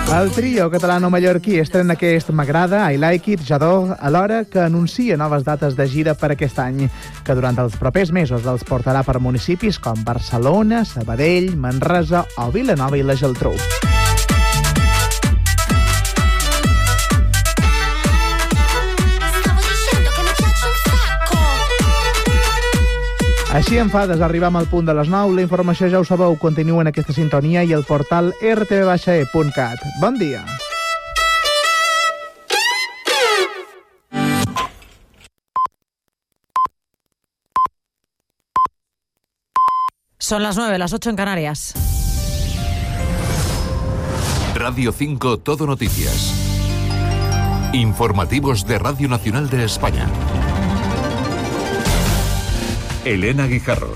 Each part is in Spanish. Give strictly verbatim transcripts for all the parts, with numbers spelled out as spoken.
El trio catalano-mallorquí estrena aquest M'agrada, I like it, J'adore, alhora que anuncia noves dates de gira per aquest any, que durant els propers mesos els portarà per municipis com Barcelona, Sabadell, Manresa o Vilanova i la Geltrú. Així en fades, arribam al punt de les nou. La informació ja ho sabeu, continua en aquesta sintonia i el portal r t v e punt cat. Bon dia. Son las nueve, las ocho en Canarias. Radio cinco Todo Noticias. Informativos de Radio Nacional de España. Elena Guijarro.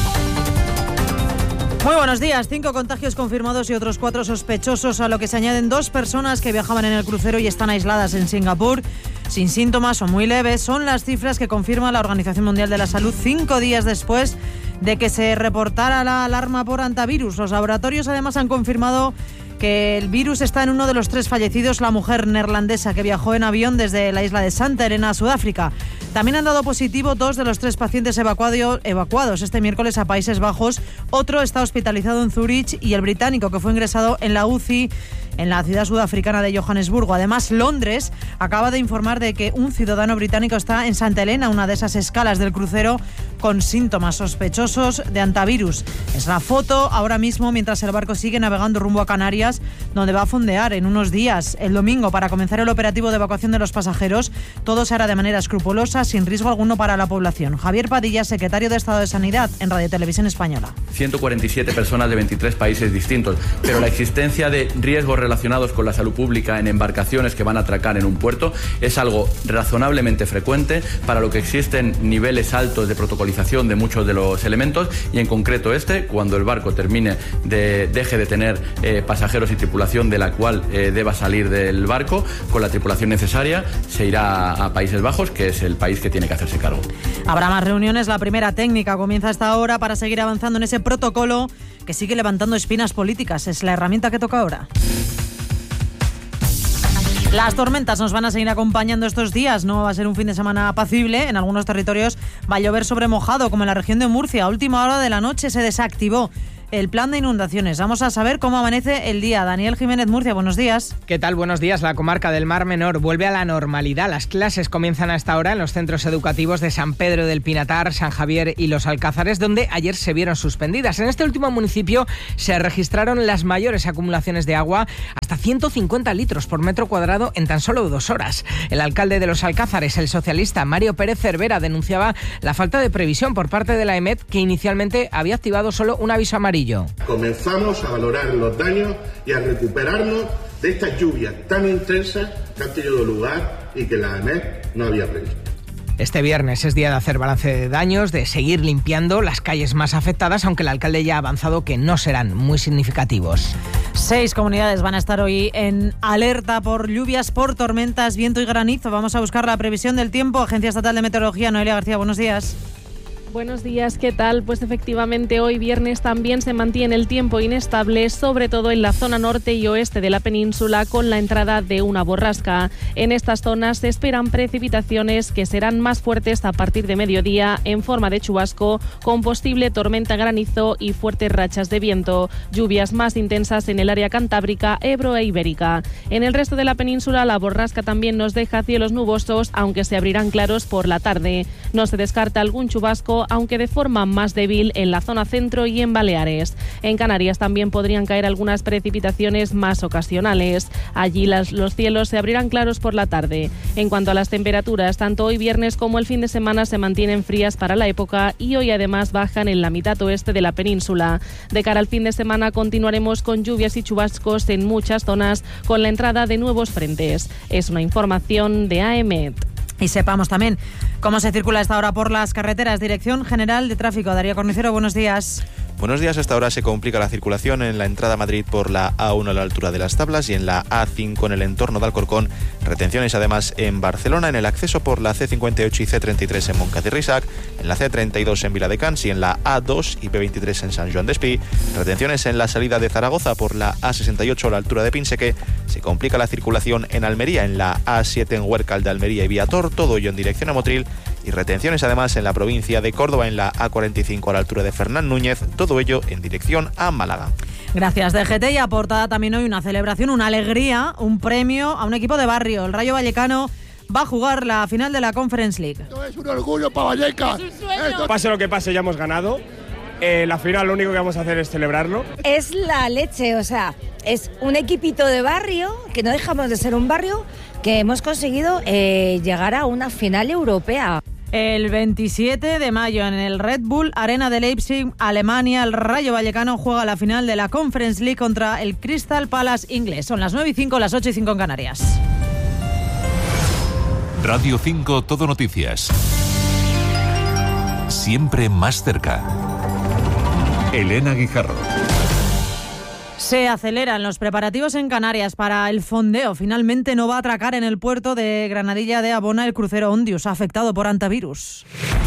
Muy buenos días. Cinco contagios confirmados y otros cuatro sospechosos, a lo que se añaden dos personas que viajaban en el crucero y están aisladas en Singapur, sin síntomas o muy leves. Son las cifras que confirma la Organización Mundial de la Salud cinco días después de que se reportara la alarma por hantavirus. Los laboratorios además han confirmado que el virus está en uno de los tres fallecidos, la mujer neerlandesa que viajó en avión desde la isla de Santa Helena a Sudáfrica. También han dado positivo dos de los tres pacientes evacuado, evacuados este miércoles a Países Bajos. Otro está hospitalizado en Zurich y el británico que fue ingresado en la U C I en la ciudad sudafricana de Johannesburgo. Además, Londres acaba de informar de que un ciudadano británico está en Santa Helena, una de esas escalas del crucero, con síntomas sospechosos de hantavirus. Es la foto ahora mismo mientras el barco sigue navegando rumbo a Canarias, donde va a fondear en unos días, el domingo, para comenzar el operativo de evacuación de los pasajeros. Todo se hará de manera escrupulosa, sin riesgo alguno para la población. Javier Padilla, secretario de Estado de Sanidad en Radio Televisión Española. ciento cuarenta y siete personas de veintitrés países distintos, pero la existencia de riesgos relacionados con la salud pública en embarcaciones que van a atracar en un puerto es algo razonablemente frecuente, para lo que existen niveles altos de protocolización de muchos de los elementos, y en concreto este, cuando el barco termine de, deje de tener eh, pasajeros y tripulación de la cual eh, deba salir del barco, con la tripulación necesaria se irá a Países Bajos, que es el país que tiene que hacerse cargo. Habrá más reuniones. La primera técnica comienza a esta hora para seguir avanzando en ese protocolo que sigue levantando espinas políticas. Es la herramienta que toca ahora. Las tormentas nos van a seguir acompañando estos días. No va a ser un fin de semana apacible. En algunos territorios va a llover sobre mojado, como en la región de Murcia. A última hora de la noche se desactivó el plan de inundaciones. Vamos a saber cómo amanece el día. Daniel Jiménez, Murcia, buenos días. ¿Qué tal? Buenos días. La comarca del Mar Menor vuelve a la normalidad. Las clases comienzan a esta hora en los centros educativos de San Pedro del Pinatar, San Javier y Los Alcázares, donde ayer se vieron suspendidas. En este último municipio se registraron las mayores acumulaciones de agua, hasta ciento cincuenta litros por metro cuadrado en tan solo dos horas. El alcalde de Los Alcázares, el socialista Mario Pérez Cervera, denunciaba la falta de previsión por parte de la E M E T, que inicialmente había activado solo un aviso amarillo. Comenzamos a valorar los daños y a recuperarnos de estas lluvias tan intensas que han tenido lugar y que la E M E T no había previsto. Este viernes es día de hacer balance de daños, de seguir limpiando las calles más afectadas, aunque el alcalde ya ha avanzado que no serán muy significativos. Seis comunidades van a estar hoy en alerta por lluvias, por tormentas, viento y granizo. Vamos a buscar la previsión del tiempo. Agencia Estatal de Meteorología, Noelia García, buenos días. Buenos días, ¿qué tal? Pues efectivamente hoy viernes también se mantiene el tiempo inestable, sobre todo en la zona norte y oeste de la península, con la entrada de una borrasca. En estas zonas se esperan precipitaciones que serán más fuertes a partir de mediodía en forma de chubasco, con posible tormenta, granizo y fuertes rachas de viento. Lluvias más intensas en el área cantábrica, Ebro e Ibérica. En el resto de la península la borrasca también nos deja cielos nubosos, aunque se abrirán claros por la tarde. No se descarta algún chubasco, aunque de forma más débil en la zona centro y en Baleares. En Canarias también podrían caer algunas precipitaciones más ocasionales. Allí las, los cielos se abrirán claros por la tarde. En cuanto a las temperaturas, tanto hoy viernes como el fin de semana se mantienen frías para la época y hoy además bajan en la mitad oeste de la península. De cara al fin de semana continuaremos con lluvias y chubascos en muchas zonas, con la entrada de nuevos frentes. Es una información de A E M E T. Y sepamos también cómo se circula a esta hora por las carreteras. Dirección General de Tráfico. Darío Cornicero, buenos días. Buenos días. Hasta ahora se complica la circulación en la entrada a Madrid por la A uno a la altura de las Tablas y en la A cinco en el entorno de Alcorcón. Retenciones además en Barcelona, en el acceso por la C cincuenta y ocho y C treinta y tres en Montcada y Reixac, en la C treinta y dos en Viladecans y en la A dos y B veintitrés en San Joan d'Espí. Retenciones en la salida de Zaragoza por la A sesenta y ocho a la altura de Pinseque. Se complica la circulación en Almería, en la A siete en Huércal de Almería y Viator, todo ello en dirección a Motril. Y retenciones además en la provincia de Córdoba, en la A cuarenta y cinco a la altura de Fernán Núñez, todo ello en dirección a Málaga. Gracias, D G T. Y aportada también hoy una celebración, una alegría, un premio a un equipo de barrio. El Rayo Vallecano va a jugar la final de la Conference League. Esto es un orgullo para Vallecas. Esto... Pase lo que pase, ya hemos ganado. Eh, la final lo único que vamos a hacer es celebrarlo. Es la leche, o sea, es un equipito de barrio, que no dejamos de ser un barrio, que hemos conseguido eh, llegar a una final europea. El veintisiete de mayo en el Red Bull Arena de Leipzig, Alemania, el Rayo Vallecano juega la final de la Conference League contra el Crystal Palace inglés. Son las nueve y cinco, las ocho y cinco en Canarias. Radio cinco Todo Noticias. Siempre más cerca. Elena Guijarro. Se aceleran los preparativos en Canarias para el fondeo. Finalmente no va a atracar en el puerto de Granadilla de Abona el crucero Ondius, afectado por hantavirus.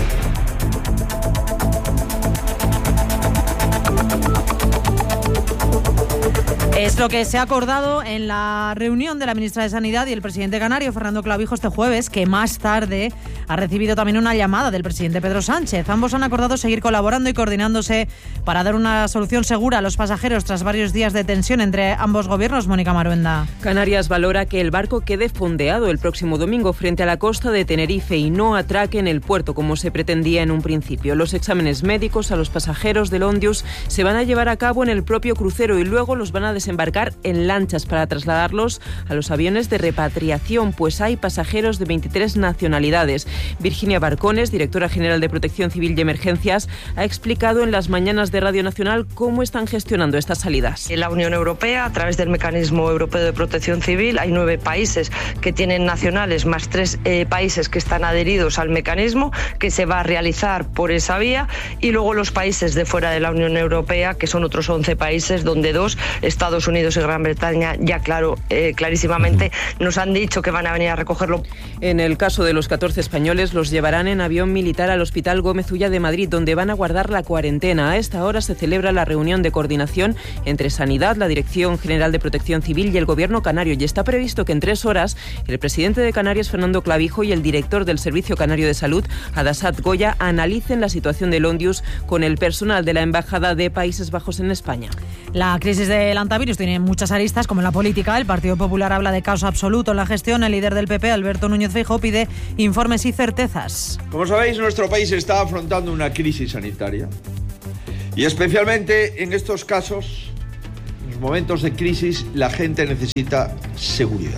Es lo que se ha acordado en la reunión de la ministra de Sanidad y el presidente canario, Fernando Clavijo, este jueves, que más tarde ha recibido también una llamada del presidente Pedro Sánchez. Ambos han acordado seguir colaborando y coordinándose para dar una solución segura a los pasajeros tras varios días de tensión entre ambos gobiernos. Mónica Maruenda. Canarias valora que el barco quede fondeado el próximo domingo frente a la costa de Tenerife y no atraque en el puerto como se pretendía en un principio. Los exámenes médicos a los pasajeros del Ondius se van a llevar a cabo en el propio crucero y luego los van a desembarcar en lanchas para trasladarlos a los aviones de repatriación, pues hay pasajeros de veintitrés nacionalidades. Virginia Barcones, directora general de Protección Civil y Emergencias, ha explicado en las mañanas de Radio Nacional cómo están gestionando estas salidas. En la Unión Europea, a través del Mecanismo Europeo de Protección Civil, hay nueve países que tienen nacionales, más tres eh, países que están adheridos al mecanismo, que se va a realizar por esa vía, y luego los países de fuera de la Unión Europea, que son otros once países, donde dos, Estados Unidos y Gran Bretaña, ya claro, eh, clarísimamente nos han dicho que van a venir a recogerlo. En el caso de los catorce españoles, los llevarán en avión militar al Hospital Gómez Ulla de Madrid, donde van a guardar la cuarentena. A esta hora se celebra la reunión de coordinación entre Sanidad, la Dirección General de Protección Civil y el Gobierno canario, y está previsto que en tres horas el presidente de Canarias, Fernando Clavijo, y el director del Servicio Canario de Salud, Adasat Goya, analicen la situación del Ondius con el personal de la Embajada de Países Bajos en España. La crisis del hantavirus tiene muchas aristas, como en la política. El Partido Popular habla de caos absoluto en la gestión. El líder del P P, Alberto Núñez Feijóo, pide informes y certezas. Como sabéis, nuestro país está afrontando una crisis sanitaria. Y especialmente en estos casos, en los momentos de crisis, la gente necesita seguridad.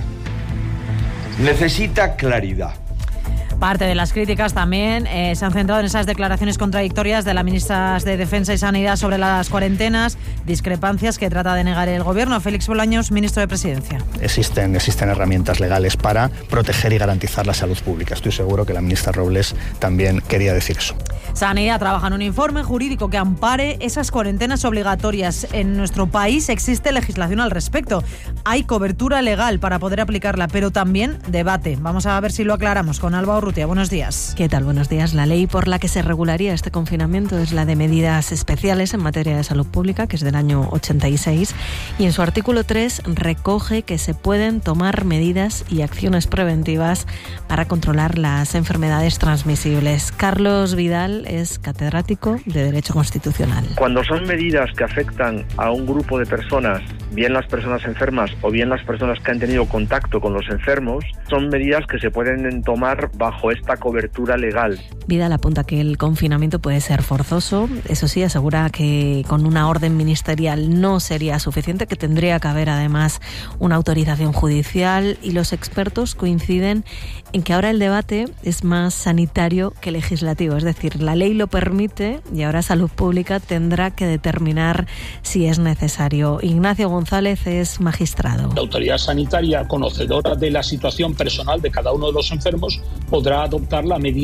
Necesita claridad. Parte de las críticas también eh, se han centrado en esas declaraciones contradictorias de las ministras de Defensa y Sanidad sobre las cuarentenas, discrepancias que trata de negar el Gobierno. Félix Bolaños, ministro de Presidencia. Existen, existen herramientas legales para proteger y garantizar la salud pública. Estoy seguro que la ministra Robles también quería decir eso. Sanidad trabaja en un informe jurídico que ampare esas cuarentenas obligatorias. En nuestro país existe legislación al respecto. Hay cobertura legal para poder aplicarla, pero también debate. Vamos a ver si lo aclaramos con Alba Urrutia. Buenos días. ¿Qué tal? Buenos días. La ley por la que se regularía este confinamiento es la de medidas especiales en materia de salud pública, que es del año ochenta y seis, y en su artículo tres recoge que se pueden tomar medidas y acciones preventivas para controlar las enfermedades transmisibles. Carlos Vidal es catedrático de Derecho Constitucional. Cuando son medidas que afectan a un grupo de personas, bien las personas enfermas o bien las personas que han tenido contacto con los enfermos, son medidas que se pueden tomar bajo esta cobertura legal. Vidal apunta que el confinamiento puede ser forzoso. Eso sí, asegura que con una orden ministerial no sería suficiente, que tendría que haber además una autorización judicial, y los expertos coinciden en que ahora el debate es más sanitario que legislativo. Es decir, la ley lo permite y ahora Salud Pública tendrá que determinar si es necesario. Ignacio González es magistrado. La autoridad sanitaria, conocedora de la situación personal de cada uno de los enfermos, podrá adoptar la medida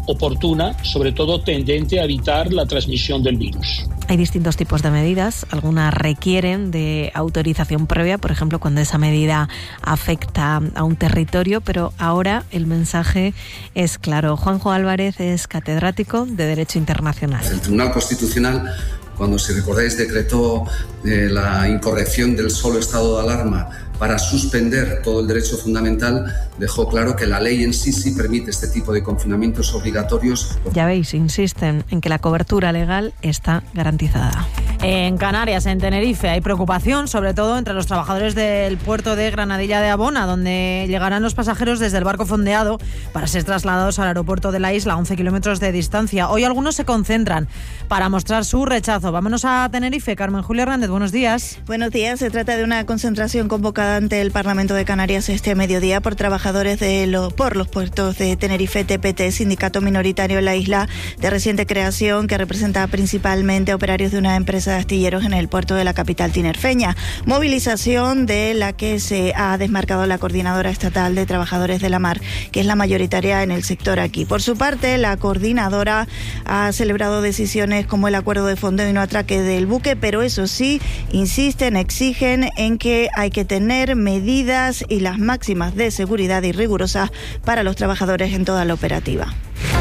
oportuna, sobre todo tendente a evitar la transmisión del virus. Hay distintos tipos de medidas, algunas requieren de autorización previa, por ejemplo, cuando esa medida afecta a un territorio, pero ahora el mensaje es claro. Juanjo Álvarez es catedrático de Derecho Internacional. El Tribunal Constitucional, cuando, si recordáis, decretó eh, la incorrección del solo estado de alarma para suspender todo el derecho fundamental, dejó claro que la ley en sí sí permite este tipo de confinamientos obligatorios. Ya veis, insisten en que la cobertura legal está garantizada. En Canarias, en Tenerife, hay preocupación, sobre todo entre los trabajadores del puerto de Granadilla de Abona, donde llegarán los pasajeros desde el barco fondeado para ser trasladados al aeropuerto de la isla, a once kilómetros de distancia. Hoy algunos se concentran para mostrar su rechazo. Vámonos a Tenerife. Carmen Julia Hernández, buenos días. Buenos días. Se trata de una concentración convocada ante el Parlamento de Canarias este mediodía por trabajadores de lo, por los puertos de Tenerife. T P T, sindicato minoritario en la isla de reciente creación, que representa principalmente operarios de una empresa de astilleros en el puerto de la capital tinerfeña. Movilización de la que se ha desmarcado la Coordinadora Estatal de Trabajadores de la Mar, que es la mayoritaria en el sector aquí. Por su parte, la coordinadora ha celebrado decisiones como el acuerdo de fondeo y no atraque del buque, pero eso sí, insisten, exigen en que hay que tener medidas y las máximas de seguridad y rigurosas para los trabajadores en toda la operativa.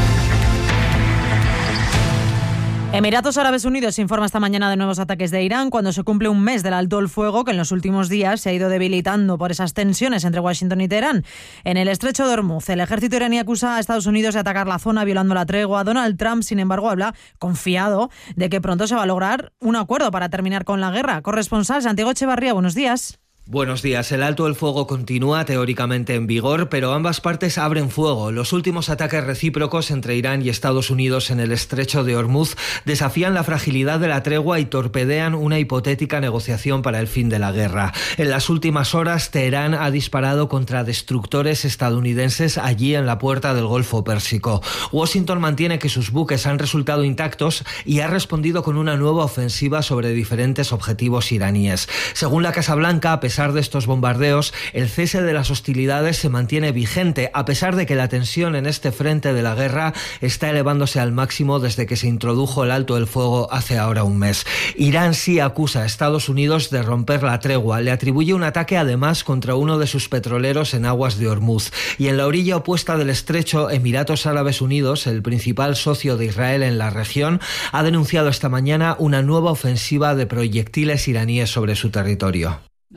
Emiratos Árabes Unidos informa esta mañana de nuevos ataques de Irán cuando se cumple un mes del alto el fuego que en los últimos días se ha ido debilitando por esas tensiones entre Washington y Teherán. En el estrecho de Hormuz, el ejército iraní acusa a Estados Unidos de atacar la zona violando la tregua. Donald Trump, sin embargo, habla confiado de que pronto se va a lograr un acuerdo para terminar con la guerra. Corresponsal Santiago Echevarría, buenos días. Buenos días. El alto el fuego continúa teóricamente en vigor, pero ambas partes abren fuego. Los últimos ataques recíprocos entre Irán y Estados Unidos en el estrecho de Hormuz desafían la fragilidad de la tregua y torpedean una hipotética negociación para el fin de la guerra. En las últimas horas, Teherán ha disparado contra destructores estadounidenses allí en la puerta del Golfo Pérsico. Washington mantiene que sus buques han resultado intactos y ha respondido con una nueva ofensiva sobre diferentes objetivos iraníes. Según la Casa Blanca, a pesar de estos bombardeos, el cese de las hostilidades se mantiene vigente, a pesar de que la tensión en este frente de la guerra está elevándose al máximo desde que se introdujo el alto el fuego hace ahora un mes. Irán sí acusa a Estados Unidos de romper la tregua, le atribuye un ataque además contra uno de sus petroleros en aguas de Hormuz. Y en la orilla opuesta del estrecho, Emiratos Árabes Unidos, el principal socio de Israel en la región, ha denunciado esta mañana una nueva ofensiva de proyectiles iraníes sobre su territorio.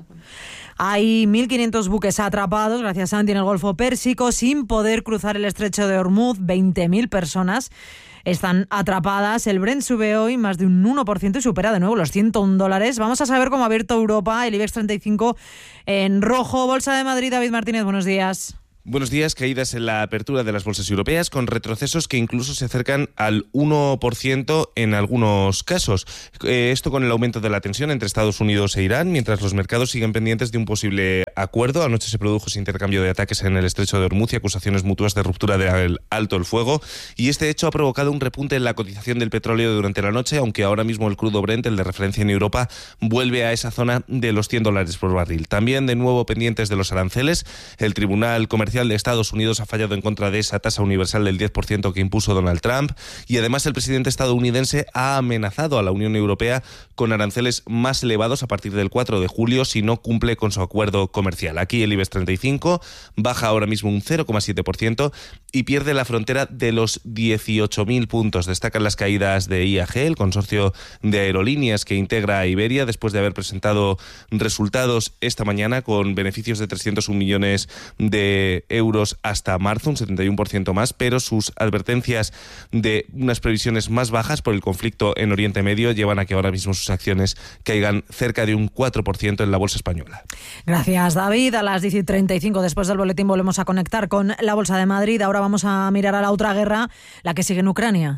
Hay mil quinientos buques atrapados, gracias Santi, en el Golfo Pérsico, sin poder cruzar el estrecho de Hormuz. veinte mil personas están atrapadas. El Brent sube hoy más de un uno por ciento y supera de nuevo los ciento un dólares. Vamos a saber cómo ha abierto Europa, el IBEX treinta y cinco en rojo. Bolsa de Madrid, David Martínez, buenos días. Buenos días. Caídas en la apertura de las bolsas europeas, con retrocesos que incluso se acercan al uno por ciento en algunos casos. Eh, esto con el aumento de la tensión entre Estados Unidos e Irán, mientras los mercados siguen pendientes de un posible acuerdo. Anoche se produjo ese intercambio de ataques en el estrecho de Hormuz y acusaciones mutuas de ruptura del alto el fuego. Y este hecho ha provocado un repunte en la cotización del petróleo durante la noche, aunque ahora mismo el crudo Brent, el de referencia en Europa, vuelve a esa zona de los cien dólares por barril. También de nuevo pendientes de los aranceles. El Tribunal Comercial de Estados Unidos ha fallado en contra de esa tasa universal del diez por ciento que impuso Donald Trump, y además el presidente estadounidense ha amenazado a la Unión Europea con aranceles más elevados a partir del cuatro de julio si no cumple con su acuerdo comercial. Aquí el IBEX treinta y cinco baja ahora mismo un cero coma siete por ciento y pierde la frontera de los dieciocho mil puntos. Destacan las caídas de I A G, el consorcio de aerolíneas que integra a Iberia, después de haber presentado resultados esta mañana con beneficios de trescientos un millones de euros hasta marzo, un setenta y uno por ciento más, pero sus advertencias de unas previsiones más bajas por el conflicto en Oriente Medio llevan a que ahora mismo sus acciones caigan cerca de un cuatro por ciento en la bolsa española. Gracias, David. A las diez y treinta y cinco después del boletín volvemos a conectar con la Bolsa de Madrid. Ahora vamos a mirar a la otra guerra, la que sigue en Ucrania.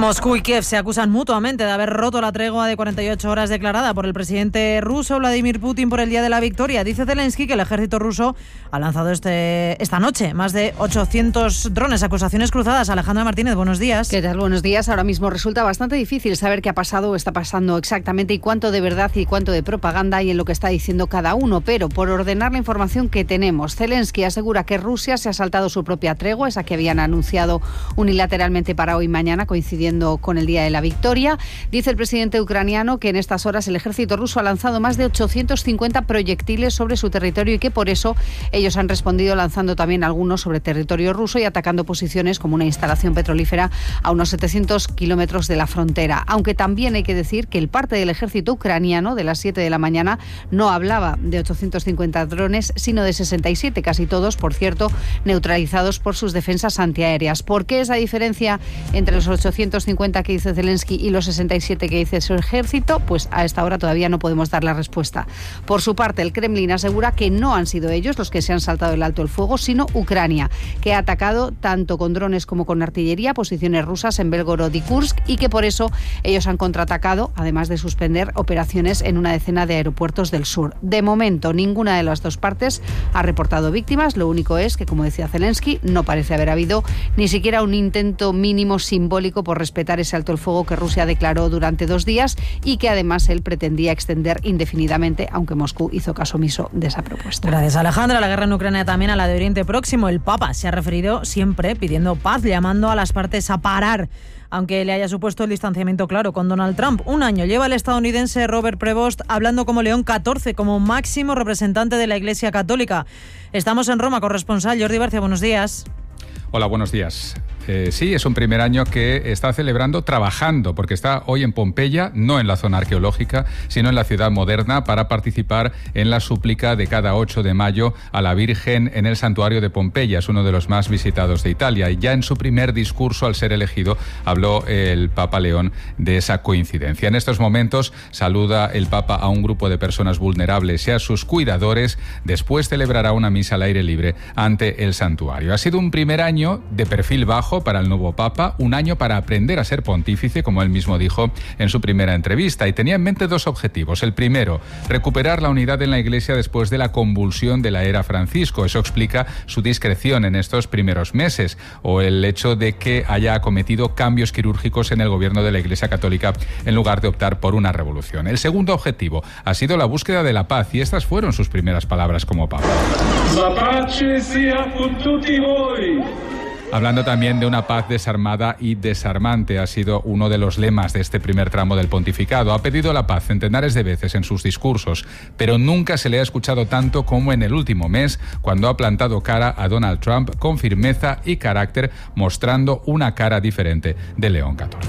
Moscú y Kiev se acusan mutuamente de haber roto la tregua de cuarenta y ocho horas declarada por el presidente ruso Vladimir Putin por el Día de la Victoria. Dice Zelensky que el ejército ruso ha lanzado este, esta noche más de ochocientos drones. Acusaciones cruzadas. Alejandra Martínez, buenos días. ¿Qué tal? Buenos días. Ahora mismo resulta bastante difícil saber qué ha pasado o está pasando exactamente y cuánto de verdad y cuánto de propaganda hay en lo que está diciendo cada uno. Pero por ordenar la información que tenemos, Zelensky asegura que Rusia se ha saltado su propia tregua, esa que habían anunciado unilateralmente para hoy y mañana, coincidiendo con el Día de la Victoria. Dice el presidente ucraniano que en estas horas el ejército ruso ha lanzado más de ochocientos cincuenta proyectiles sobre su territorio y que por eso ellos han respondido lanzando también algunos sobre territorio ruso y atacando posiciones como una instalación petrolífera a unos setecientos kilómetros de la frontera. Aunque también hay que decir que el parte del ejército ucraniano de las siete de la mañana no hablaba de ochocientos cincuenta drones, sino de sesenta y siete, casi todos, por cierto, neutralizados por sus defensas antiaéreas. ¿Por qué esa diferencia entre los ochocientos cincuenta que dice Zelensky y los sesenta y siete que dice su ejército? Pues a esta hora todavía no podemos dar la respuesta. Por su parte, el Kremlin asegura que no han sido ellos los que se han saltado el alto el fuego, sino Ucrania, que ha atacado tanto con drones como con artillería posiciones rusas en Belgorod y Kursk y que por eso ellos han contraatacado, además de suspender operaciones en una decena de aeropuertos del sur. De momento, ninguna de las dos partes ha reportado víctimas. Lo único es que, como decía Zelensky, no parece haber habido ni siquiera un intento mínimo simbólico por respetar ese alto el fuego que Rusia declaró durante dos días y que además él pretendía extender indefinidamente, aunque Moscú hizo caso omiso de esa propuesta. Gracias, Alejandra. La guerra en Ucrania también a la de Oriente Próximo. El Papa se ha referido siempre pidiendo paz, llamando a las partes a parar, aunque le haya supuesto el distanciamiento claro con Donald Trump. Un año lleva el estadounidense Robert Prevost hablando como León catorce, como máximo representante de la Iglesia Católica. Estamos en Roma, corresponsal Jordi Barcia, buenos días. Hola, buenos días. Eh, sí, es un primer año que está celebrando trabajando, porque está hoy en Pompeya, no en la zona arqueológica, sino en la ciudad moderna, para participar en la súplica de cada ocho de mayo a la Virgen en el santuario de Pompeya. Es uno de los más visitados de Italia. Y ya en su primer discurso, al ser elegido, habló el Papa León de esa coincidencia. En estos momentos saluda el Papa a un grupo de personas vulnerables y a sus cuidadores. Después celebrará una misa al aire libre ante el santuario. Ha sido un primer año de perfil bajo para el nuevo Papa, un año para aprender a ser pontífice, como él mismo dijo en su primera entrevista, y tenía en mente dos objetivos. El primero, recuperar la unidad en la Iglesia después de la convulsión de la era Francisco. Eso explica su discreción en estos primeros meses, o el hecho de que haya acometido cambios quirúrgicos en el gobierno de la Iglesia Católica en lugar de optar por una revolución. El segundo objetivo ha sido la búsqueda de la paz, y estas fueron sus primeras palabras como Papa. La pace sia con tutti voi. Hablando también de una paz desarmada y desarmante, ha sido uno de los lemas de este primer tramo del pontificado. Ha pedido la paz centenares de veces en sus discursos, pero nunca se le ha escuchado tanto como en el último mes, cuando ha plantado cara a Donald Trump con firmeza y carácter, mostrando una cara diferente de León catorce.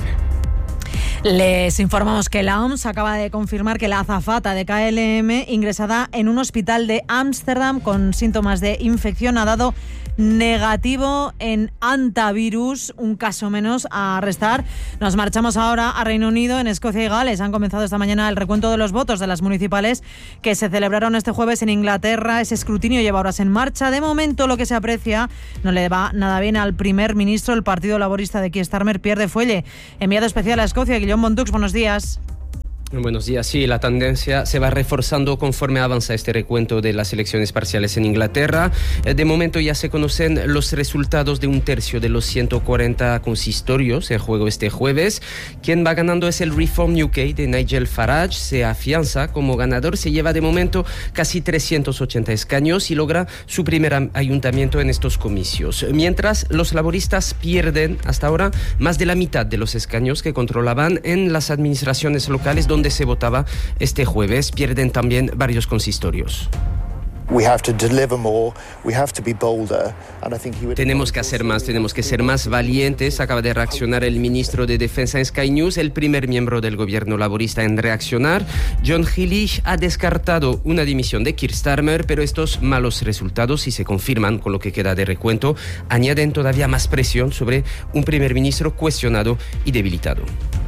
Les informamos que la O M S acaba de confirmar que la azafata de K L M, ingresada en un hospital de Ámsterdam con síntomas de infección, ha dado negativo en antivirus, un caso menos a restar. Nos marchamos ahora a Reino Unido. En Escocia y Gales han comenzado esta mañana el recuento de los votos de las municipales que se celebraron este jueves en Inglaterra. Ese escrutinio lleva horas en marcha. De momento, lo que se aprecia no le va nada bien al primer ministro. El Partido Laborista de Keir Starmer pierde fuelle. Enviado especial a Escocia, Guillaume Bondux, buenos días. Buenos días. Sí, la tendencia se va reforzando conforme avanza este recuento de las elecciones parciales en Inglaterra. De momento ya se conocen los resultados de un tercio de los ciento cuarenta consistorios en juego este jueves. Quien va ganando es el Reform U K de Nigel Farage. Se afianza como ganador, se lleva de momento casi trescientos ochenta escaños y logra su primer ayuntamiento en estos comicios. Mientras los laboristas pierden hasta ahora más de la mitad de los escaños que controlaban en las administraciones locales donde se votaba este jueves. Pierden también varios consistorios. Tenemos que hacer más, tenemos que ser más valientes, acaba de reaccionar el ministro de Defensa en Sky News, el primer miembro del gobierno laborista en reaccionar. John Healey ha descartado una dimisión de Keir Starmer, pero estos malos resultados, si se confirman con lo que queda de recuento, añaden todavía más presión sobre un primer ministro cuestionado y debilitado.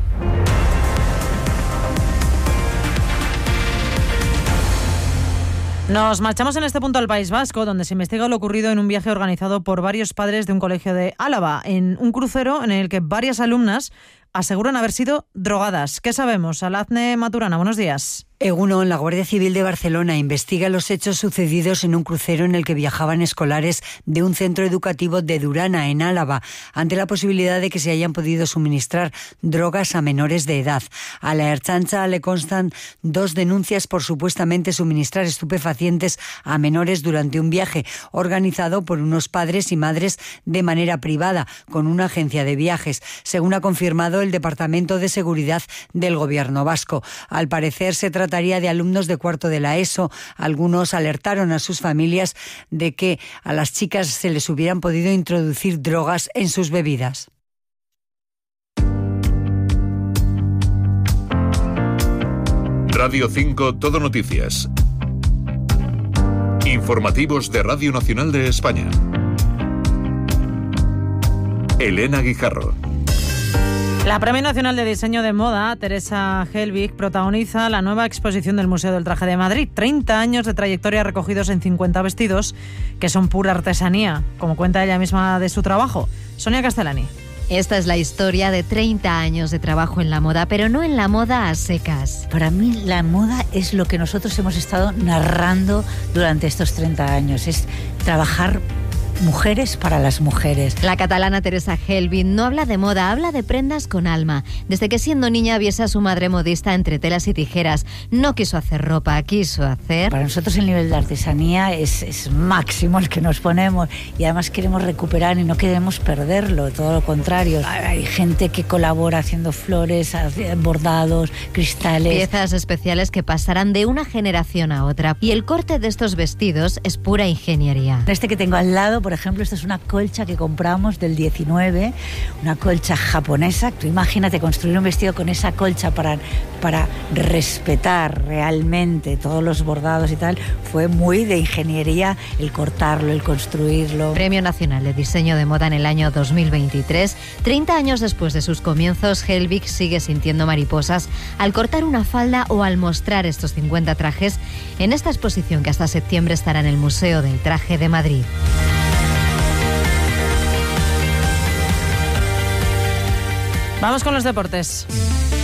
Nos marchamos en este punto al País Vasco, donde se investiga lo ocurrido en un viaje organizado por varios padres de un colegio de Álava, en un crucero en el que varias alumnas aseguran haber sido drogadas. ¿Qué sabemos? Alazne Maturana, buenos días. Egunon, la Guardia Civil de Barcelona investiga los hechos sucedidos en un crucero en el que viajaban escolares de un centro educativo de Durana, en Álava, ante la posibilidad de que se hayan podido suministrar drogas a menores de edad. A la Ertzaintza le constan dos denuncias por supuestamente suministrar estupefacientes a menores durante un viaje organizado por unos padres y madres de manera privada con una agencia de viajes, según ha confirmado el Departamento de Seguridad del Gobierno vasco. Al parecer se trata trataría de alumnos de cuarto de la ESO. Algunos alertaron a sus familias de que a las chicas se les hubieran podido introducir drogas en sus bebidas. Radio cinco Todo Noticias. Informativos de Radio Nacional de España. Elena Guijarro. La Premio Nacional de Diseño de Moda, Teresa Helbig, protagoniza la nueva exposición del Museo del Traje de Madrid. treinta años de trayectoria recogidos en cincuenta vestidos, que son pura artesanía, como cuenta ella misma de su trabajo. Sonia Castellani. Esta es la historia de treinta años de trabajo en la moda, pero no en la moda a secas. Para mí la moda es lo que nosotros hemos estado narrando durante estos treinta años, es trabajar mujeres para las mujeres. La catalana Teresa Helbig no habla de moda, habla de prendas con alma. Desde que siendo niña viese a su madre modista entre telas y tijeras, no quiso hacer ropa, quiso hacer... Para nosotros el nivel de artesanía es, es máximo el que nos ponemos y además queremos recuperar y no queremos perderlo, todo lo contrario. Hay gente que colabora haciendo flores, bordados, cristales... Piezas especiales que pasarán de una generación a otra y el corte de estos vestidos es pura ingeniería. Este que tengo al lado, por ejemplo, esta es una colcha que compramos del diecinueve, una colcha japonesa. Tú imagínate construir un vestido con esa colcha para, para respetar realmente todos los bordados y tal. Fue muy de ingeniería el cortarlo, el construirlo. Premio Nacional de Diseño de Moda en el año dos mil veintitrés. treinta años después de sus comienzos, Helbig sigue sintiendo mariposas al cortar una falda o al mostrar estos cincuenta trajes en esta exposición que hasta septiembre estará en el Museo del Traje de Madrid. Vamos con los deportes.